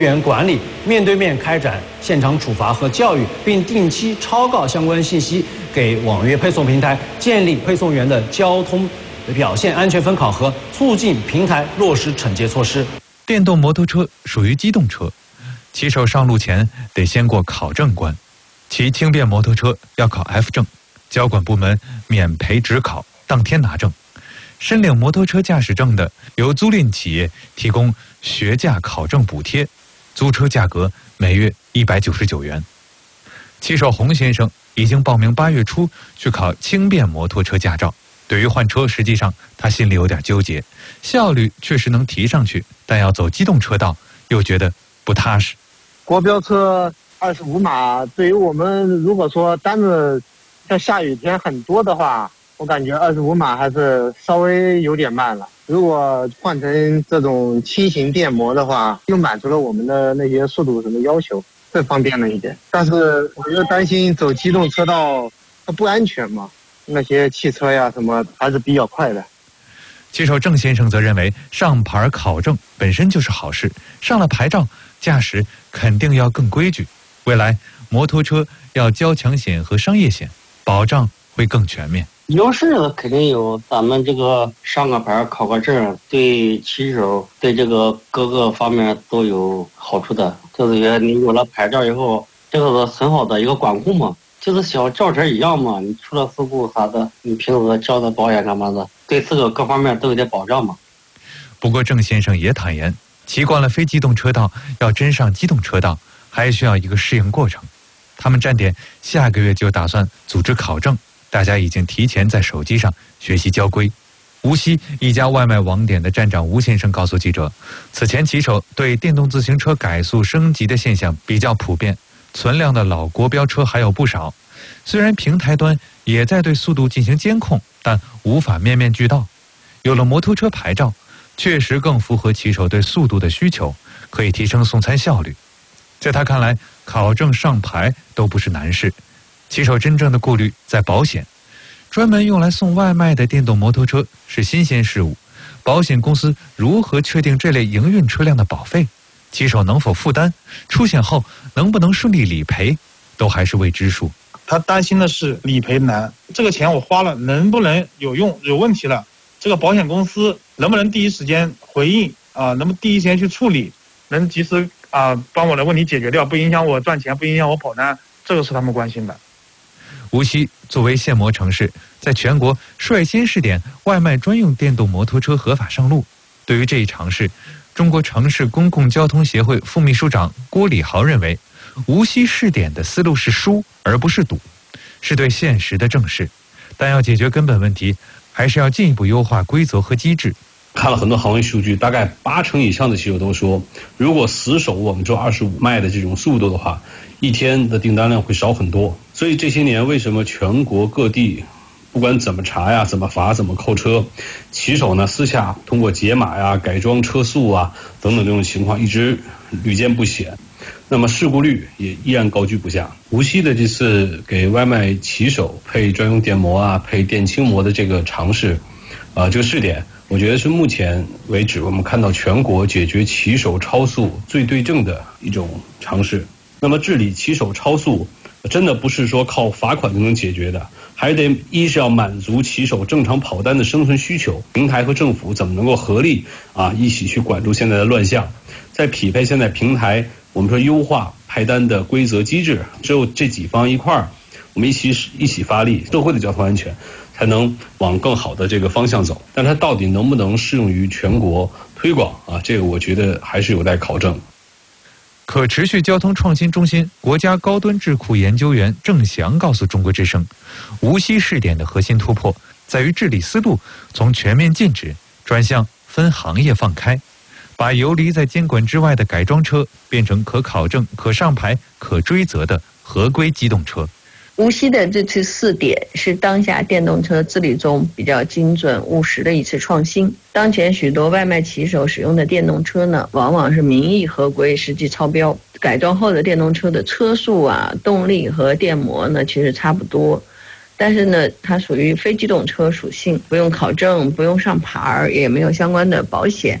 员管理，面对面开展现场处罚和教育，并定期抄告相关信息给网约配送平台，建立配送员的交通表现安全分考核，促进平台落实惩戒措施。 电动摩托车属于机动车，骑手上路前得先过考证关，骑轻便摩托车要考 F 证，交管部门免赔直考，当天拿证。申领摩托车驾驶证的，由租赁企业提供学驾考证补贴，租车价格每月199元。骑手洪先生已经报名8月初去考轻便摩托车驾照。对于换车，实际上他心里有点纠结，效率确实能提上去，但要走机动车道又觉得不踏实。 国标车25码，对于我们如果说单子像下雨天很多的话，我感觉25码还是稍微有点慢了。如果换成这种轻型电摩的话，又满足了我们的那些速度什么要求，更方便了一点。但是我又担心走机动车道它不安全嘛，那些汽车呀什么还是比较快的。 骑手郑先生则认为，上牌考证本身就是好事，上了牌照，驾驶肯定要更规矩。未来摩托车要交强险和商业险，保障会更全面。 优势肯定有，咱们这个上个牌考个证，对骑手对这个各个方面都有好处的。就是你有了牌照以后，这个是很好的一个管控嘛，就是小轿车一样嘛，你出了事故啥的，你平时交的保险干嘛的，对这个各方面都有点保障嘛。 不过郑先生也坦言，骑惯了非机动车道，要真上机动车道，还需要一个适应过程。他们站点下个月就打算组织考证，大家已经提前在手机上学习交规。无锡一家外卖网点的站长吴先生告诉记者，此前骑手对电动自行车改速升级的现象比较普遍，存量的老国标车还有不少。虽然平台端也在对速度进行监控，但无法面面俱到。有了摩托车牌照，确实更符合骑手对速度的需求，可以提升送餐效率。在他看来，考证上牌都不是难事，骑手真正的顾虑在保险。专门用来送外卖的电动摩托车是新鲜事物，保险公司如何确定这类营运车辆的保费？骑手能否负担？出险后能不能顺利理赔？都还是未知数。 他担心的是理赔难，这个钱我花了能不能有用？有问题了，这个保险公司能不能第一时间回应啊？能不能第一时间去处理？能及时帮我的问题解决掉，不影响我赚钱，不影响我跑单，这个是他们关心的。 无锡作为限摩城市，在全国率先试点外卖专用电动摩托车合法上路。对于这一尝试，中国城市公共交通协会副秘书长郭礼豪认为，无锡试点的思路是输而不是赌，是对现实的正视。但要解决根本问题，还是要进一步优化规则和机制。 看了很多行业数据，大概80%以上的骑手都说，如果死守我们这25迈的这种速度的话，一天的订单量会少很多。所以这些年为什么全国各地不管怎么查呀、怎么罚、怎么扣车，骑手呢私下通过解码呀、改装车速啊等等这种情况一直屡见不鲜，那么事故率也依然高居不下。无锡的这次给外卖骑手配专用电摩啊、配电轻摩的这个尝试，这个试点，我觉得是目前为止我们看到全国解决骑手超速最对症的一种尝试。那么治理骑手超速，真的不是说靠罚款就能解决的，还得一是要满足骑手正常跑单的生存需求，平台和政府怎么能够合力一起去管住现在的乱象，再匹配现在平台我们说优化派单的规则机制，只有这几方一块儿，我们一起发力，社会的交通安全才能往更好的这个方向走。但它到底能不能适用于全国推广这个我觉得还是有待考证。 可持续交通创新中心国家高端智库研究员郑翔告诉中国之声，无锡试点的核心突破在于治理思路从全面禁止转向分行业放开，把游离在监管之外的改装车变成可考证、可上牌、可追责的合规机动车。 无锡的这次试点是当下电动车治理中比较精准务实的一次创新。当前许多外卖骑手使用的电动车呢，往往是名义合规，实际超标。改装后的电动车的车速动力和电摩呢，其实差不多。但是呢，它属于非机动车属性，不用考证，不用上牌，也没有相关的保险，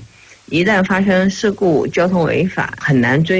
一旦发生事故、交通违法，很难追